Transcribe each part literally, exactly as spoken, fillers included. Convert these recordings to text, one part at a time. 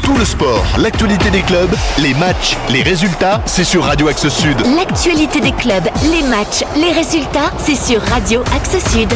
Tout le sport, l'actualité des clubs, les matchs, les résultats, c'est sur Radio Axe Sud. L'actualité des clubs, les matchs, les résultats, c'est sur Radio Axe Sud.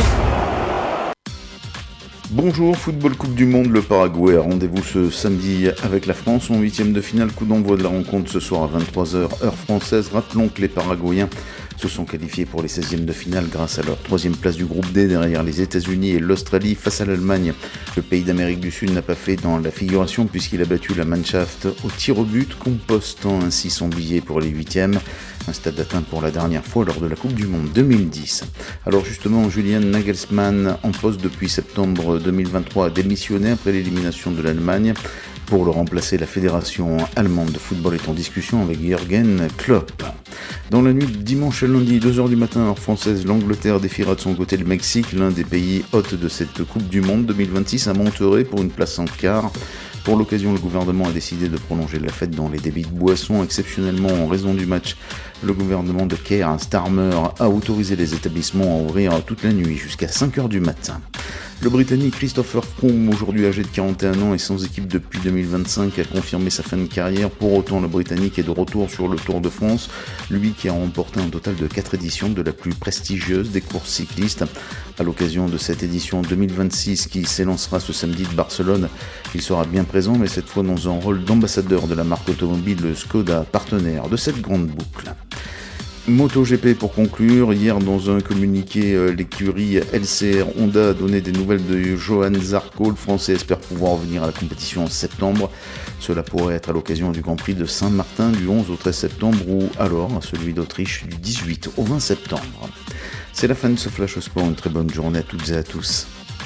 Bonjour, Football Coupe du Monde, le Paraguay a rendez-vous ce samedi avec la France en huitième de finale. Coup d'envoi de la rencontre ce soir à vingt-trois heures, heure française. Rappelons que les Paraguayens se sont qualifiés pour les seizièmes de finale grâce à leur troisième place du groupe D derrière les États-Unis et l'Australie face à l'Allemagne. Le pays d'Amérique du Sud n'a pas fait dans la figuration puisqu'il a battu la Mannschaft au tir au but, compostant ainsi son billet pour les huitièmes. Un stade atteint pour la dernière fois lors de la Coupe du Monde deux mille dix. Alors justement, Julian Nagelsmann, en poste depuis septembre deux mille vingt-trois, a démissionné après l'élimination de l'Allemagne. Pour le remplacer, la fédération allemande de football est en discussion avec Jürgen Klopp. Dans la nuit de dimanche à lundi, deux heures du matin, heure française, l'Angleterre défiera de son côté le Mexique, l'un des pays hôtes de cette Coupe du Monde deux mille vingt-six, à Monterrey pour une place en quart. Pour l'occasion, le gouvernement a décidé de prolonger la fête dans les débits de boissons. Exceptionnellement, en raison du match, le gouvernement de Keir Starmer a autorisé les établissements à ouvrir toute la nuit jusqu'à cinq heures du matin. Le Britannique Christopher Froome, aujourd'hui âgé de quarante et un ans et sans équipe depuis deux mille vingt-cinq, a confirmé sa fin de carrière. Pour autant, le Britannique est de retour sur le Tour de France, lui qui a remporté un total de quatre éditions de la plus prestigieuse des courses cyclistes. À l'occasion de cette édition deux mille vingt-six qui s'élancera ce samedi de Barcelone, il sera bien présent, mais cette fois dans un rôle d'ambassadeur de la marque automobile Skoda, partenaire de cette grande boucle. MotoGP pour conclure, hier dans un communiqué, l'écurie L C R Honda a donné des nouvelles de Johann Zarco. Le Français espère pouvoir revenir à la compétition en septembre. Cela pourrait être à l'occasion du Grand Prix de Saint-Martin du onze au treize septembre ou alors à celui d'Autriche du dix-huit au vingt septembre. C'est la fin de ce Flash au Sport, une très bonne journée à toutes et à tous.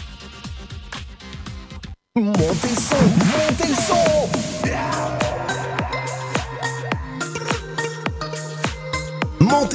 Montez le son, montez le son. Montez